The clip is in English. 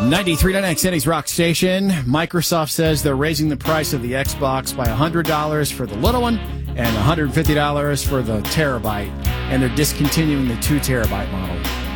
93.9 City's Rock Station. Microsoft says they're raising the price of the Xbox by $100 for the little one and $150 for the terabyte, and they're discontinuing the 2 terabyte model.